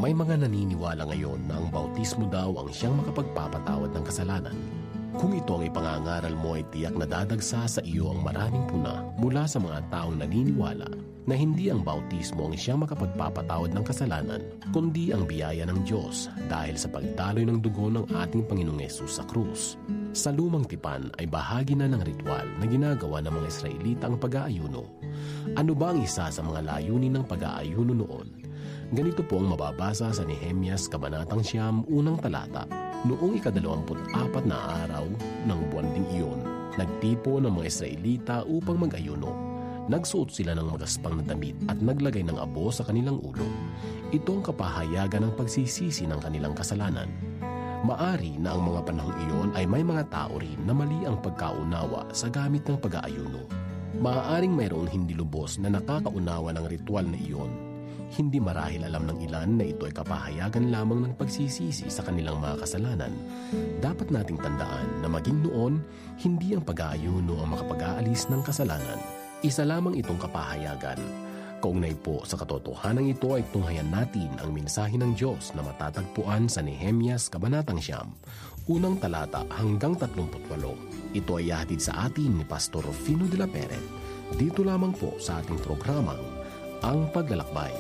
May mga naniniwala ngayon na ang bautismo daw ang siyang makapagpapatawad ng kasalanan. Kung ito ang ipangangaral mo ay tiyak na dadagsa sa iyo ang maraming puna mula sa mga taong naniniwala na hindi ang bautismo ang siyang makapagpapatawad ng kasalanan, kundi ang biyaya ng Diyos dahil sa pagdaloy ng dugo ng ating Panginoong Hesus sa krus. Sa lumang tipan ay bahagi na ng ritual na ginagawa ng mga Israelita ang pag-aayuno. Ano ba ang isa sa mga layunin ng pag-aayuno noon? Ganito po ang mababasa sa Nehemias Kabanatang 9, unang talata. Noong ika-24 na araw ng buwan ding iyon, nagtipo ng mga Israelita upang mag-ayuno. Nagsuot sila ng magaspang na damit at naglagay ng abo sa kanilang ulo. Ito ang kapahayagan ng pagsisisi ng kanilang kasalanan. Maari na ang mga panahong iyon ay may mga tao rin na mali ang pagkaunawa sa gamit ng pag-aayuno. Maaaring mayroong hindi lubos na nakakaunawa ng ritual na iyon. Hindi marahil alam ng ilan na ito ay kapahayagan lamang ng pagsisisi sa kanilang mga kasalanan. Dapat nating tandaan na maging noon, hindi ang pag-aayuno ang makapag-aalis ng kasalanan. Isa lamang itong kapahayagan. Kaugnay po sa katotohanan ito ay tunghayan natin ang mensahe ng Diyos na matatagpuan sa Nehemias Kabanatang 9, unang talata hanggang 38. Ito ay hatid sa atin ni Pastor Rufino de la Peret. Dito lamang po sa ating programang Ang Paglalakbay.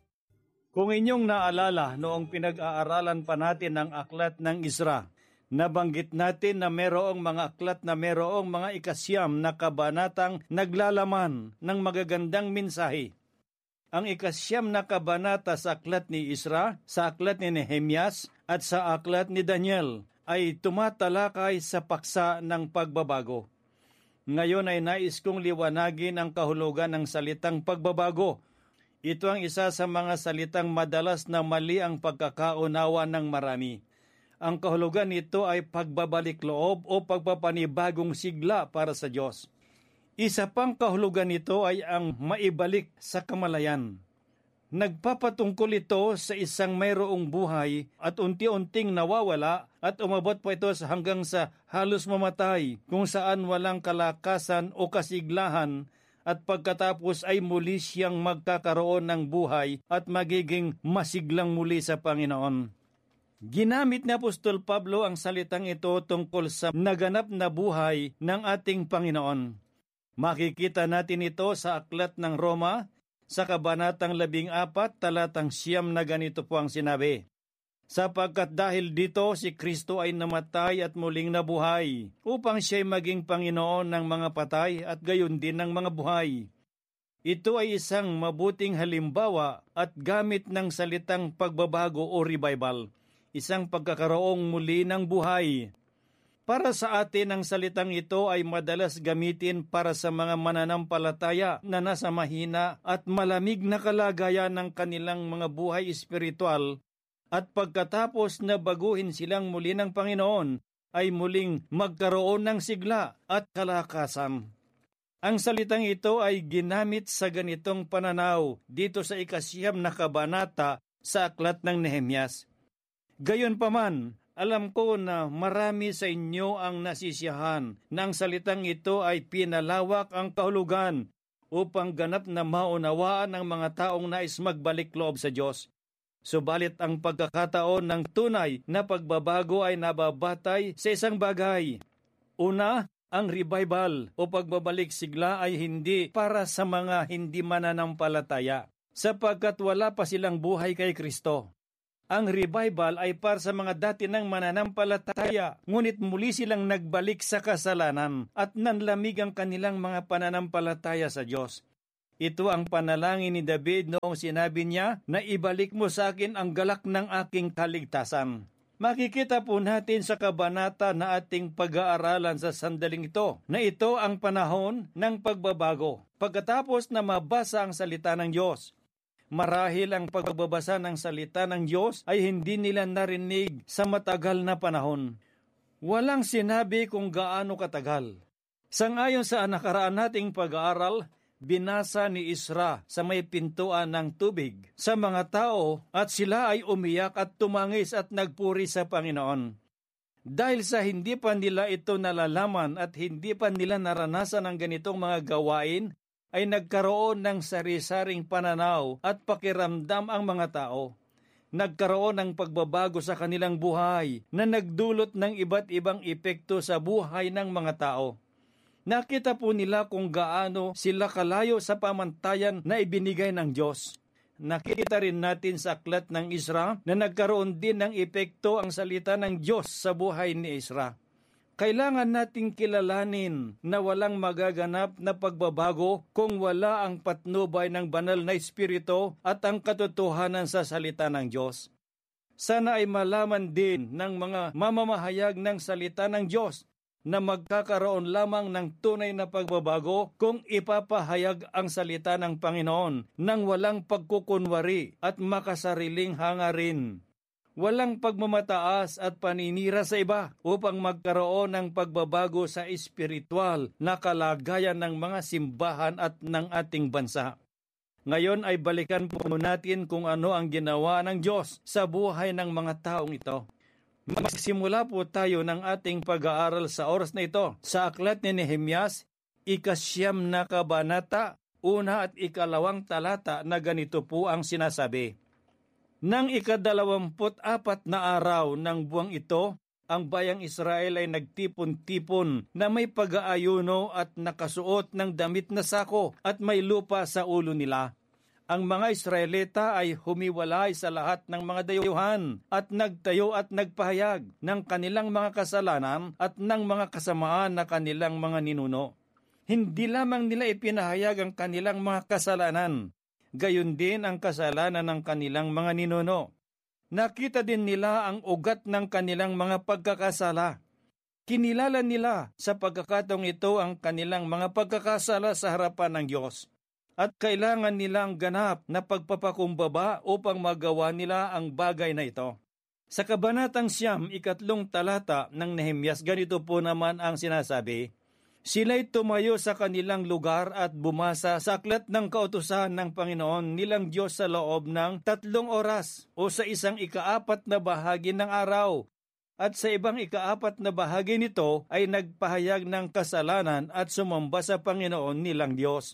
Kung inyong naalala noong pinag-aaralan pa natin ang aklat ng Ezra, nabanggit natin na merong mga aklat na merong mga ikasyam na kabanatang naglalaman ng magagandang mensahe. Ang ikasyam na kabanata sa aklat ni Ezra, sa aklat ni Nehemias at sa aklat ni Daniel ay tumatalakay sa paksa ng pagbabago. Ngayon ay nais kong liwanagin ang kahulugan ng salitang pagbabago. Ito ang isa sa mga salitang madalas na mali ang pagkakaunawa ng marami. Ang kahulugan nito ay pagbabalik loob o pagpapanibagong sigla para sa Diyos. Isa pang kahulugan nito ay ang maibalik sa kamalayan. Nagpapatungkol ito sa isang mayroong buhay at unti-unting nawawala at umabot pa ito hanggang sa halos mamatay kung saan walang kalakasan o kasiglahan at pagkatapos ay muli siyang magkakaroon ng buhay at magiging masiglang muli sa Panginoon. Ginamit ni Apostol Pablo ang salitang ito tungkol sa naganap na buhay ng ating Panginoon. Makikita natin ito sa aklat ng Roma, sa kabanatang 14, talatang 9 na ganito po ang sinabi. Sapagkat dahil dito si Kristo ay namatay at muling nabuhay, upang siya'y maging Panginoon ng mga patay at gayon din ng mga buhay. Ito ay isang mabuting halimbawa at gamit ng salitang pagbabago o revival, isang pagkakaroong muli ng buhay. Para sa atin, ang salitang ito ay madalas gamitin para sa mga mananampalataya na nasa mahina at malamig na kalagayan ng kanilang mga buhay espiritual at pagkatapos na baguhin silang muli ng Panginoon ay muling magkaroon ng sigla at kalakasan. Ang salitang ito ay ginamit sa ganitong pananaw dito sa ikasyam na kabanata sa aklat ng Nehemias. Gayunpaman, alam ko na marami sa inyo ang nasisiyahan na ang salitang ito ay pinalawak ang kahulugan upang ganap na maunawaan ng mga taong nais magbalik loob sa Diyos. Subalit ang pagkakataon ng tunay na pagbabago ay nababatay sa isang bagay. Una, ang revival o pagbabalik sigla ay hindi para sa mga hindi mananampalataya, sapagkat wala pa silang buhay kay Kristo. Ang revival ay para sa mga dati ng mananampalataya, ngunit muli silang nagbalik sa kasalanan at nanlamig ang kanilang mga pananampalataya sa Diyos. Ito ang panalangin ni David noong sinabi niya na ibalik mo sa akin ang galak ng aking kaligtasan. Makikita po natin sa kabanata na ating pag-aaralan sa sandaling ito na ito ang panahon ng pagbabago. Pagkatapos na mabasa ang salita ng Diyos, marahil ang pagbabasa ng salita ng Diyos ay hindi nila narinig sa matagal na panahon. Walang sinabi kung gaano katagal. Sangayon sa nakaraan nating pag-aaral, binasa ni Ezra sa may pintuan ng tubig sa mga tao at sila ay umiyak at tumangis at nagpuri sa Panginoon. Dahil sa hindi pa nila ito nalalaman at hindi pa nila naranasan ang ganitong mga gawain, ay nagkaroon ng sari-saring pananaw at pakiramdam ang mga tao. Nagkaroon ng pagbabago sa kanilang buhay na nagdulot ng iba't ibang epekto sa buhay ng mga tao. Nakita po nila kung gaano sila kalayo sa pamantayan na ibinigay ng Diyos. Nakita rin natin sa aklat ng Ezra na nagkaroon din ng epekto ang salita ng Diyos sa buhay ni Ezra. Kailangan nating kilalanin na walang magaganap na pagbabago kung wala ang patnubay ng banal na espiritu at ang katotohanan sa salita ng Diyos. Sana ay malaman din ng mga mamamahayag ng salita ng Diyos na magkakaroon lamang ng tunay na pagbabago kung ipapahayag ang salita ng Panginoon nang walang pagkukunwari at makasariling hangarin. Walang pagmamataas at paninira sa iba upang magkaroon ng pagbabago sa espiritual na kalagayan ng mga simbahan at ng ating bansa. Ngayon ay balikan po natin kung ano ang ginawa ng Diyos sa buhay ng mga taong ito. Magsimula po tayo ng ating pag-aaral sa oras na ito sa aklat ni Nehemias, 9 na kabanata, 1 at 2 talata na ganito po ang sinasabi. Nang 24 na araw ng buwang ito, ang bayang Israel ay nagtipon-tipon na may pag-aayuno at nakasuot ng damit na sako at may lupa sa ulo nila. Ang mga Israelita ay humiwalay sa lahat ng mga dayuhan at nagtayo at nagpahayag ng kanilang mga kasalanan at ng mga kasamaan na kanilang mga ninuno. Hindi lamang nila ipinahayag ang kanilang mga kasalanan, gayon din ang kasalanan ng kanilang mga ninuno. Nakita din nila ang ugat ng kanilang mga pagkakasala. Kinilala nila sa pagkakataong ito ang kanilang mga pagkakasala sa harapan ng Diyos. At kailangan nilang ganap na pagpapakumbaba upang magawa nila ang bagay na ito. Sa kabanatang 9, 2 talata ng Nehemias, ganito po naman ang sinasabi. Sila'y tumayo sa kanilang lugar at bumasa sa aklat ng kautusan ng Panginoon nilang Diyos sa loob ng 3 oras o sa isang 4 na bahagi ng araw. At sa ibang 4 na bahagi nito ay nagpahayag ng kasalanan at sumamba sa Panginoon nilang Diyos.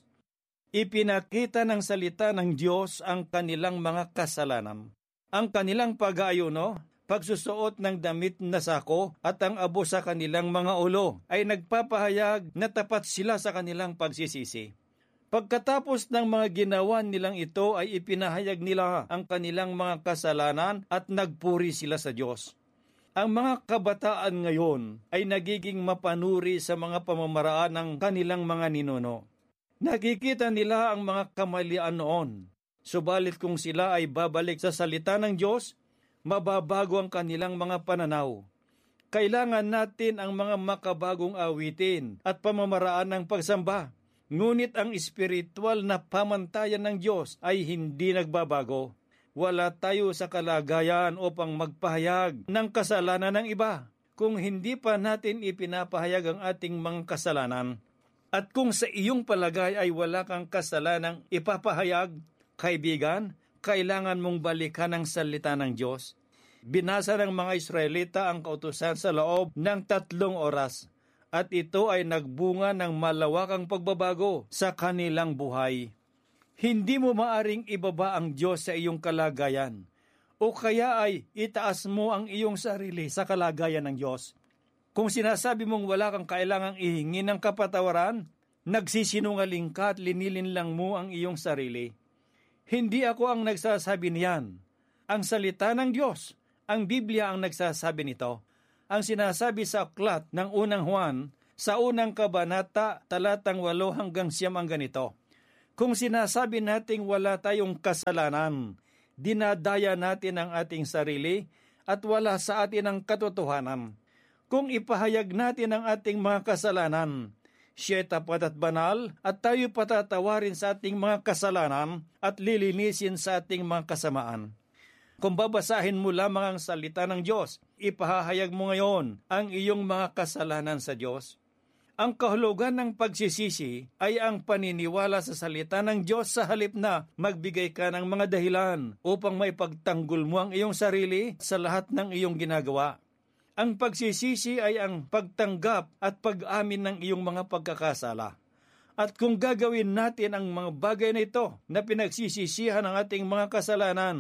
Ipinakita ng salita ng Diyos ang kanilang mga kasalanan. Ang kanilang pag-aayuno, pagsusuot ng damit na sako at ang abo sa kanilang mga ulo ay nagpapahayag na tapat sila sa kanilang pagsisisi. Pagkatapos ng mga ginawa nilang ito ay ipinahayag nila ang kanilang mga kasalanan at nagpuri sila sa Diyos. Ang mga kabataan ngayon ay nagiging mapanuri sa mga pamamaraan ng kanilang mga ninuno. Nakikita nila ang mga kamalian noon, subalit kung sila ay babalik sa salita ng Diyos, mababago ang kanilang mga pananaw. Kailangan natin ang mga makabagong awitin at pamamaraan ng pagsamba. Ngunit ang espiritual na pamantayan ng Diyos ay hindi nagbabago. Wala tayo sa kalagayan upang magpahayag ng kasalanan ng iba kung hindi pa natin ipinapahayag ang ating mga kasalanan. At kung sa iyong palagay ay wala kang kasalanang ipapahayag, kaibigan, kailangan mong balikan ang salita ng Diyos. Binasa ng mga Israelita ang kautusan sa loob ng 3 oras at ito ay nagbunga ng malawakang pagbabago sa kanilang buhay. Hindi mo maaring ibaba ang Diyos sa iyong kalagayan o kaya ay itaas mo ang iyong sarili sa kalagayan ng Diyos. Kung sinasabi mong wala kang kailangang ihingi ng kapatawaran, nagsisinungaling ka at linilin lang mo ang iyong sarili. Hindi ako ang nagsasabi niyan. Ang salita ng Diyos, ang Biblia ang nagsasabi nito. Ang sinasabi sa aklat ng unang Juan, sa unang kabanata, talatang 8 hanggang 9 ang ganito. Kung sinasabi nating wala tayong kasalanan, dinadaya natin ang ating sarili at wala sa atin ang katotohanan. Kung ipahayag natin ang ating mga kasalanan, siya tapat at banal at tayo patatawarin sa ating mga kasalanan at lilinisin sa ating mga kasamaan. Kung babasahin mo lamang ang salita ng Diyos, ipahahayag mo ngayon ang iyong mga kasalanan sa Diyos. Ang kahulugan ng pagsisisi ay ang paniniwala sa salita ng Diyos sa halip na magbigay ka ng mga dahilan upang maipagtanggol mo ang iyong sarili sa lahat ng iyong ginagawa. Ang pagsisisi ay ang pagtanggap at pag-amin ng iyong mga pagkakasala. At kung gagawin natin ang mga bagay na ito na pinagsisisihan ng ating mga kasalanan,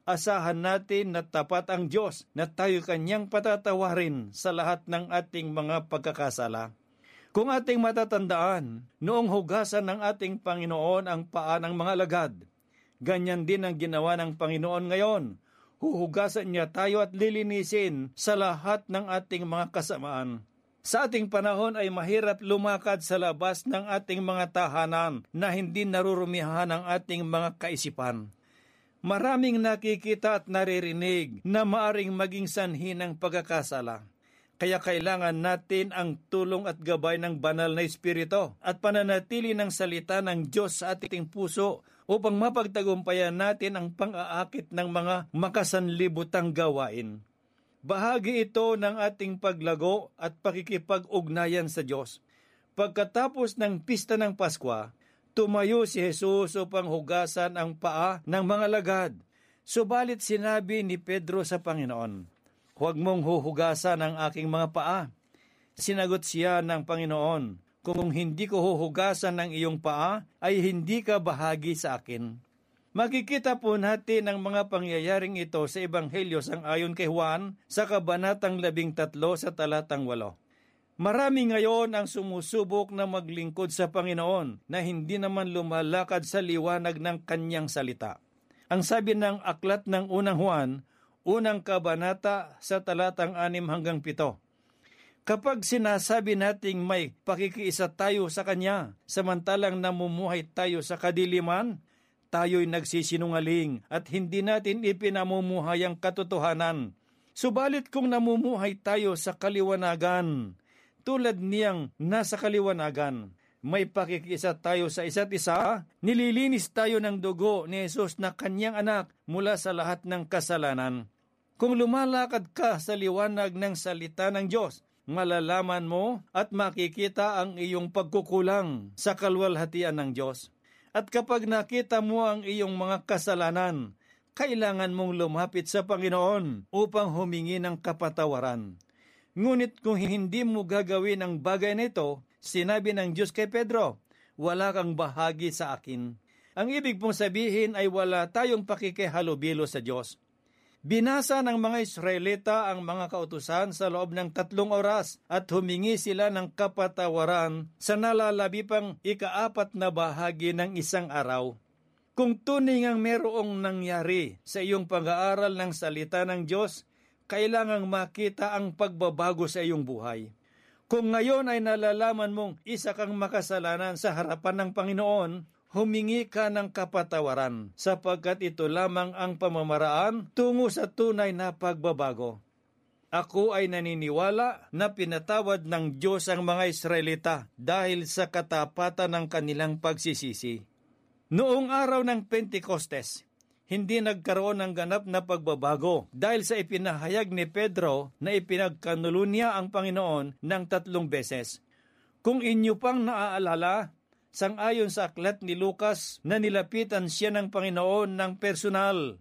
asahan natin na tapat ang Diyos na tayo kanyang patatawarin sa lahat ng ating mga pagkakasala. Kung ating matatandaan, noong hugasan ng ating Panginoon ang paa ng mga alagad, ganyan din ang ginawa ng Panginoon ngayon. Huhugasan niya tayo at lilinisin sa lahat ng ating mga kasamaan. Sa ating panahon ay mahirap lumakad sa labas ng ating mga tahanan na hindi narurumihan ang ating mga kaisipan. Maraming nakikita at naririnig na maaring maging sanhi ng pagkakasala. Kaya kailangan natin ang tulong at gabay ng banal na Espiritu at pananatili ng salita ng Diyos sa ating puso upang mapagtagumpayan natin ang pang-aakit ng mga makasanlibutang gawain. Bahagi ito ng ating paglago at pakikipag-ugnayan sa Diyos. Pagkatapos ng pista ng Paskwa, tumayo si Jesus upang hugasan ang paa ng mga alagad. Subalit sinabi ni Pedro sa Panginoon, "Huwag mong huhugasan ang aking mga paa." Sinagot siya ng Panginoon, "Kung hindi ko huhugasan ang iyong paa, ay hindi ka bahagi sa akin." Makikita po natin ang mga pangyayaring ito sa Ebanghelyo sang-ayon kay Juan sa kabanatang 13 sa talatang 8. Marami ngayon ang sumusubok na maglingkod sa Panginoon na hindi naman lumalakad sa liwanag ng kanyang salita. Ang sabi ng aklat ng unang Juan, unang kabanata sa talatang 6 hanggang 7. Kapag sinasabi nating may pakikiisa tayo sa Kanya, samantalang namumuhay tayo sa kadiliman, tayo'y nagsisinungaling at hindi natin ipinamumuhay ang katotohanan. Subalit kung namumuhay tayo sa kaliwanagan, tulad niyang nasa kaliwanagan, may pakikiisa tayo sa isa't isa, nililinis tayo ng dugo ni Jesus na kanyang anak mula sa lahat ng kasalanan. Kung lumalakad ka sa liwanag ng salita ng Diyos, malalaman mo at makikita ang iyong pagkukulang sa kalwalhatian ng Diyos. At kapag nakita mo ang iyong mga kasalanan, kailangan mong lumapit sa Panginoon upang humingi ng kapatawaran. Ngunit kung hindi mo gagawin ang bagay nito, sinabi ng Diyos kay Pedro, "Wala kang bahagi sa akin." Ang ibig pong sabihin ay wala tayong pakikihalubilo sa Diyos. Binasa ng mga Israelita ang mga kautusan sa loob ng 3 oras at humingi sila ng kapatawaran sa nalalabi pang 4 na bahagi ng isang araw. Kung tunay ngang merong nangyari sa iyong pag-aaral ng salita ng Diyos, kailangang makita ang pagbabago sa iyong buhay. Kung ngayon ay nalalaman mong isa kang makasalanan sa harapan ng Panginoon, humingi ka ng kapatawaran sapagkat ito lamang ang pamamaraan tungo sa tunay na pagbabago. Ako ay naniniwala na pinatawad ng Diyos ang mga Israelita dahil sa katapatan ng kanilang pagsisisi. Noong araw ng Pentecostes, hindi nagkaroon ng ganap na pagbabago dahil sa ipinahayag ni Pedro na ipinagkanulo niya ang Panginoon ng 3 beses. Kung inyo pang naaalala, sang-ayon sa aklat ni Lucas na nilapitan siya ng Panginoon ng personal.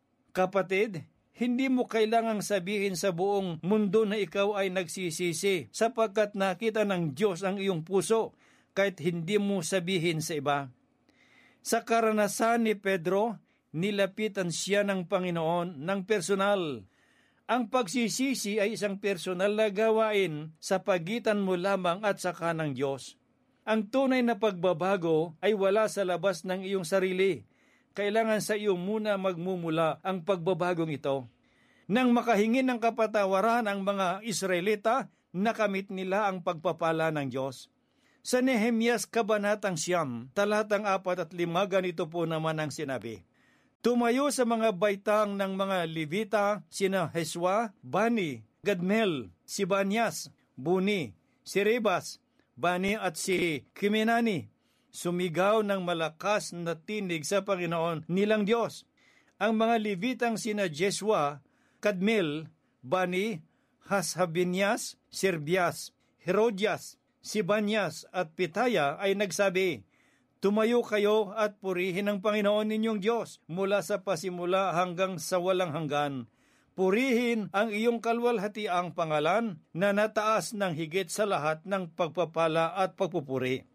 Kapatid, hindi mo kailangang sabihin sa buong mundo na ikaw ay nagsisisi sapagkat nakita ng Diyos ang iyong puso kahit hindi mo sabihin sa iba. Sa karanasan ni Pedro, nilapitan siya ng Panginoon ng personal. Ang pagsisisi ay isang personal na gawain sa pagitan mo lamang at saka ng Diyos. Ang tunay na pagbabago ay wala sa labas ng iyong sarili. Kailangan sa iyo muna magmumula ang pagbabagong ito. Nang makahingi ng kapatawaran ang mga Israelita, nakamit nila ang pagpapala ng Diyos. Sa Nehemias kabanatang 9, talatang 4 at 5, ganito po naman ang sinabi. Tumayo sa mga baitang ng mga Levita, sina Heswa, Bani, Gadmel, si Banyas, Buni, si Rebas, Bani at si Kiminani, sumigaw ng malakas na tinig sa Panginoon nilang Diyos. Ang mga Levitang sina Jesua, Kadmel, Bani, Hashabinyas, Serbias, Herodias, Sibanyas at Pitaya ay nagsabi, "Tumayo kayo at purihin ang Panginoon ninyong Diyos mula sa pasimula hanggang sa walang hanggan. Purihin ang iyong kalwalhatiang pangalan na nataas ng higit sa lahat ng pagpapala at pagpupuri."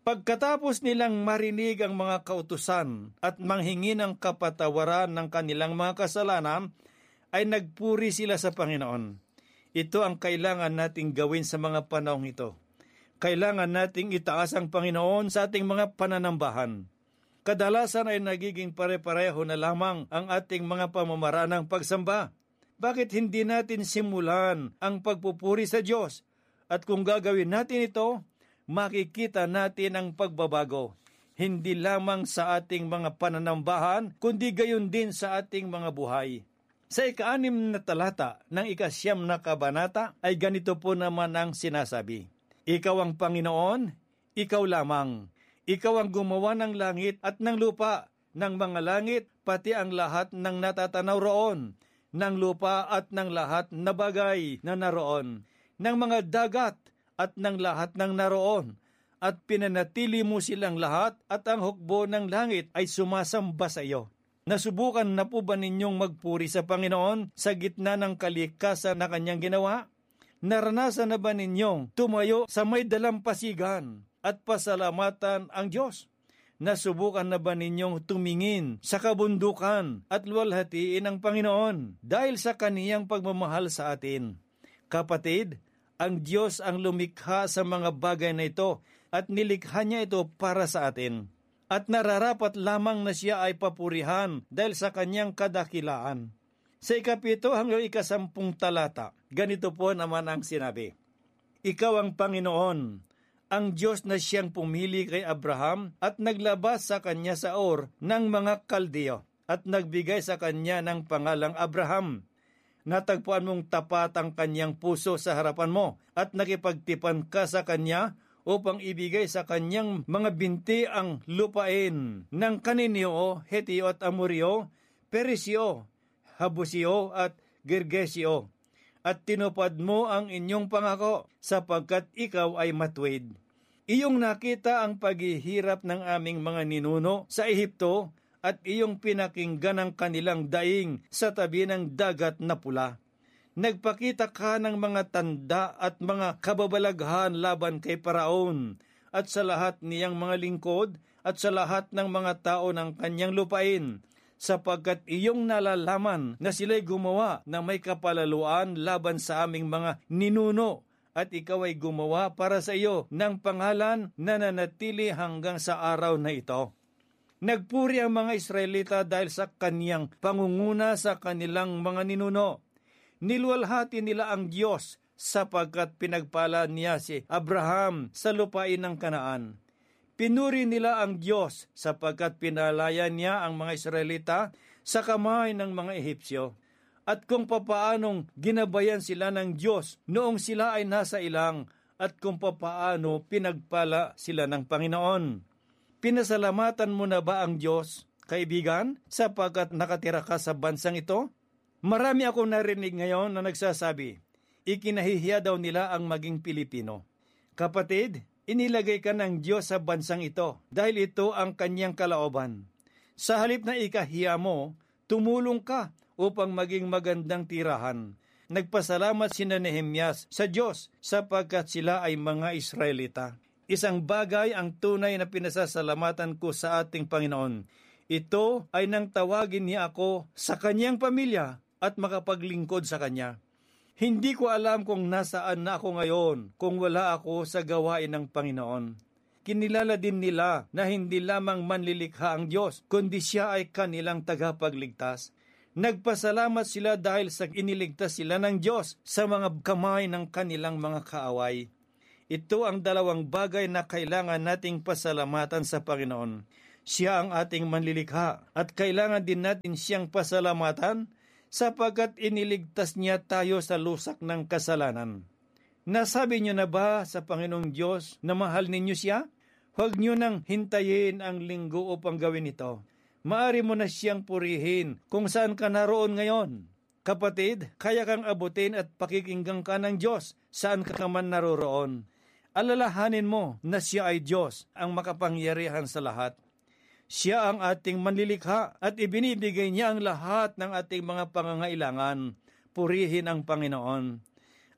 Pagkatapos nilang marinig ang mga kautusan at manghingi ng kapatawaran ng kanilang mga kasalanan, ay nagpuri sila sa Panginoon. Ito ang kailangan nating gawin sa mga panahong ito. Kailangan nating itaas ang Panginoon sa ating mga pananambahan. Kadalasan ay nagiging pare-pareho na lamang ang ating mga pamamaraan ng pagsamba. Bakit hindi natin simulan ang pagpupuri sa Diyos? At kung gagawin natin ito, makikita natin ang pagbabago. Hindi lamang sa ating mga pananambahan, kundi gayon din sa ating mga buhay. Sa ika-6 na talata ng ika-9 na kabanata ay ganito po naman ang sinasabi. Ikaw ang Panginoon, ikaw lamang. Ikaw ang gumawa ng langit at ng lupa, ng mga langit, pati ang lahat ng natatanaw roon, ng lupa at ng lahat na bagay na naroon, ng mga dagat at ng lahat ng naroon, at pinanatili mo silang lahat at ang hukbo ng langit ay sumasamba sa iyo. Nasubukan na po ba ninyong magpuri sa Panginoon sa gitna ng kalikasan na kanyang ginawa? Naranasan na ba ninyong tumayo sa may dalampasigan at pasalamatan ang Diyos? Nasubukan na ba ninyong tumingin sa kabundukan at luwalhatiin ang Panginoon dahil sa kaniyang pagmamahal sa atin? Kapatid, ang Diyos ang lumikha sa mga bagay na ito at nilikha niya ito para sa atin. At nararapat lamang na siya ay papurihan dahil sa kanyang kadakilaan. Sa ika-7 hanggang ika-10 talata, ganito po naman ang sinabi. Ikaw ang Panginoon, ang Diyos na siyang pumili kay Abraham at naglabas sa kanya sa Ur ng mga Kaldeo at nagbigay sa kanya ng pangalang Abraham. Natagpuan mong tapat ang kanyang puso sa harapan mo at nakipagtipan ka sa kanya upang ibigay sa kanyang mga binti ang lupain ng Kanineo, Hetio at Amorio, Perisio, Habusio at Girgesio. At tinupad mo ang inyong pangako sapagkat ikaw ay matuwid. Iyong nakita ang paghihirap ng aming mga ninuno sa Ehipto at iyong pinakinggan ang kanilang daing sa tabi ng dagat na pula. Nagpakita ka ng mga tanda at mga kababalaghan laban kay Paraon at sa lahat niyang mga lingkod at sa lahat ng mga tao ng kanyang lupain, sapagkat iyong nalalaman na sila'y gumawa na may kapalaluan laban sa aming mga ninuno at ikaw ay gumawa para sa iyo ng pangalan na nanatili hanggang sa araw na ito. Nagpuri ang mga Israelita dahil sa kaniyang pangunguna sa kanilang mga ninuno. Niluwalhati nila ang Diyos sapagkat pinagpala niya si Abraham sa lupain ng Kanaan. Pinuri nila ang Diyos sapagkat pinalaya niya ang mga Israelita sa kamay ng mga Ehipsyo. At kung papaanong ginabayan sila ng Diyos noong sila ay nasa ilang at kung papaano pinagpala sila ng Panginoon. Pinasalamatan mo na ba ang Diyos, kaibigan, sapagkat nakatira ka sa bansang ito? Marami akong narinig ngayon na nagsasabi, ikinahihiya daw nila ang maging Pilipino. Kapatid, inilagay ka ng Diyos sa bansang ito dahil ito ang kanyang kalooban. Sa halip na ikahiya mo, tumulong ka upang maging magandang tirahan. Nagpasalamat sina Nehemias sa Diyos sapagkat sila ay mga Israelita. Isang bagay ang tunay na pinasasalamatan ko sa ating Panginoon. Ito ay nang tawagin niya ako sa kanyang pamilya at makapaglingkod sa kanya. Hindi ko alam kung nasaan na ako ngayon kung wala ako sa gawain ng Panginoon. Kinilala din nila na hindi lamang manlilikha ang Diyos, kundi siya ay kanilang tagapagligtas. Nagpasalamat sila dahil sa iniligtas sila ng Diyos sa mga kamay ng kanilang mga kaaway. Ito ang dalawang bagay na kailangan nating pasalamatan sa Panginoon. Siya ang ating manlilikha at kailangan din natin siyang pasalamatan sapagkat iniligtas niya tayo sa lusak ng kasalanan. Nasabi niyo na ba sa Panginoong Diyos na mahal ninyo siya? Huwag niyo nang hintayin ang linggo upang gawin ito. Maari mo na siyang purihin kung saan ka naroon ngayon. Kapatid, kaya kang abutin at pakikinggan ka ng Diyos saan ka man naroroon. Alalahanin mo na siya ay Diyos, ang makapangyarihan sa lahat. Siya ang ating manlilikha at ibinibigay niya ang lahat ng ating mga pangangailangan. Purihin ang Panginoon.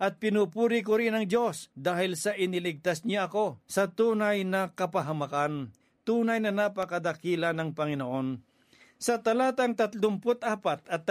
at pinupuri ko rin ang Diyos dahil sa iniligtas niya ako sa tunay na kapahamakan, tunay na napakadakila ng Panginoon. Sa talatang 34 at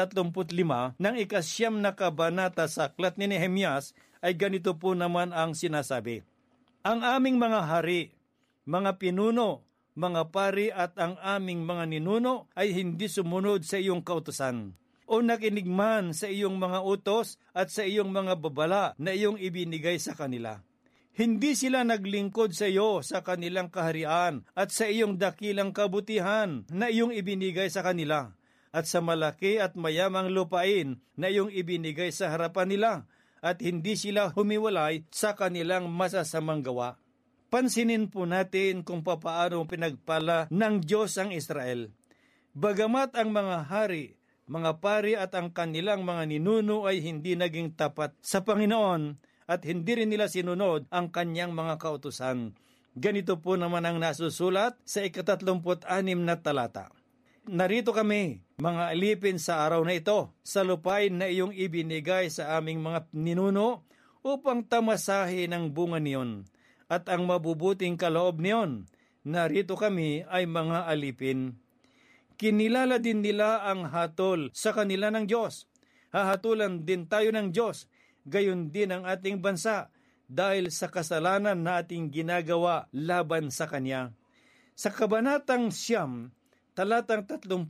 35 ng 9 na kabanata sa aklat ni Nehemias ay ganito po naman ang sinasabi. Ang aming mga hari, mga pinuno, mga pari at ang aming mga ninuno ay hindi sumunod sa iyong kautusan o nakinig man sa iyong mga utos at sa iyong mga babala na iyong ibinigay sa kanila. Hindi sila naglingkod sa iyo sa kanilang kaharian at sa iyong dakilang kabutihan na iyong ibinigay sa kanila at sa malaki at mayamang lupain na iyong ibinigay sa harapan nila at hindi sila humiwalay sa kanilang masasamang gawa. Pansinin po natin kung papaano pinagpala ng Diyos ang Israel. Bagamat ang mga hari, mga pari at ang kanilang mga ninuno ay hindi naging tapat sa Panginoon at hindi rin nila sinunod ang kanyang mga kautusan. Ganito po naman ang nasusulat sa 36 na talata. Narito kami, mga alipin sa araw na ito, sa lupain na iyong ibinigay sa aming mga ninuno upang tamasahin ang bunga niyon at ang mabubuting kaloob niyon. Narito kami ay mga alipin. Kinilala din nila ang hatol sa kanila ng Diyos. Hahatulan din tayo ng Diyos, gayon din ang ating bansa, dahil sa kasalanan na ating ginagawa laban sa Kanya. Sa kabanatang 9, talatang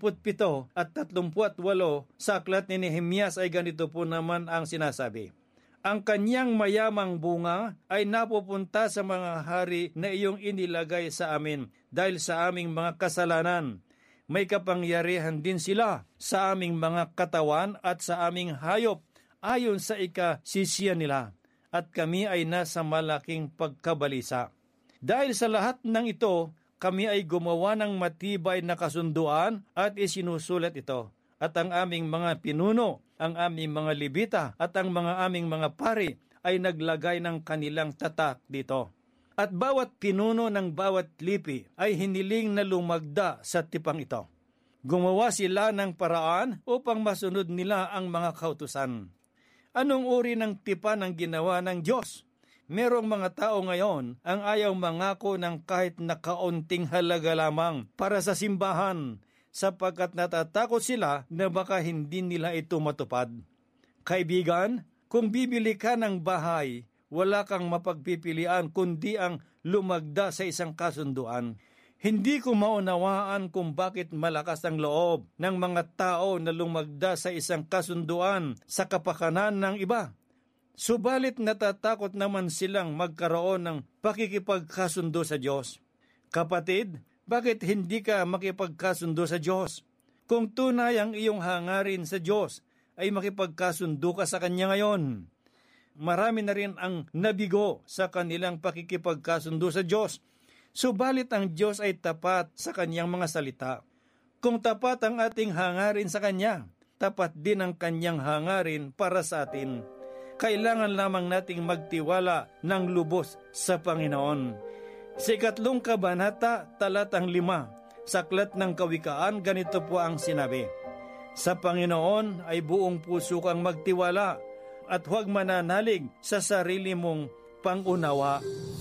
37 at 38 sa aklat ni Nehemias ay ganito po naman ang sinasabi. Ang kanyang mayamang bunga ay napupunta sa mga hari na iyong inilagay sa amin dahil sa aming mga kasalanan. May kapangyarihan din sila sa aming mga katawan at sa aming hayop ayon sa ikasisiya nila, at kami ay nasa malaking pagkabalisa. Dahil sa lahat ng ito, kami ay gumawa ng matibay na kasunduan at isinusulat ito. At ang aming mga pinuno, ang aming mga Levita at ang aming mga pari ay naglagay ng kanilang tatak dito. At bawat pinuno ng bawat lipi ay hiniling na lumagda sa tipang ito. Gumawa sila ng paraan upang masunod nila ang mga kautusan. Anong uri ng tipan ang ginawa ng Diyos? Merong mga tao ngayon ang ayaw mangako ng kahit na kaunting halaga lamang para sa simbahan sapagkat natatakot sila na baka hindi nila ito matupad. Kaibigan, kung bibili ka ng bahay, wala kang mapagpipilian kundi ang lumagda sa isang kasunduan. Hindi ko maunawaan kung bakit malakas ang loob ng mga tao na lumagda sa isang kasunduan sa kapakanan ng iba. Subalit natatakot naman silang magkaroon ng pakikipagkasundo sa Diyos. Kapatid, bakit hindi ka makipagkasundo sa Diyos? Kung tunay ang iyong hangarin sa Diyos, ay makipagkasundo ka sa Kanya ngayon. Marami na rin ang nabigo sa kanilang pakikipagkasundo sa Diyos. Subalit ang Diyos ay tapat sa Kanyang mga salita. Kung tapat ang ating hangarin sa Kanya, tapat din ang Kanyang hangarin para sa atin. Kailangan lamang nating magtiwala ng lubos sa Panginoon. Sa 2 kabanata, talatang 5, sa aklat ng Kawikaan, ganito po ang sinabi. Sa Panginoon ay buong puso kang magtiwala at huwag mananalig sa sarili mong pangunawa.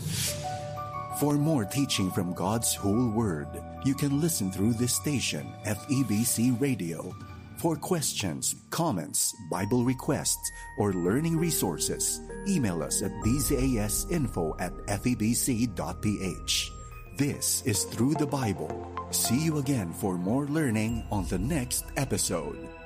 For more teaching from God's whole Word, you can listen through this station, FEBC Radio. For questions, comments, Bible requests, or learning resources, email us at bzasinfo@febc.ph. This is Through the Bible. See you again for more learning on the next episode.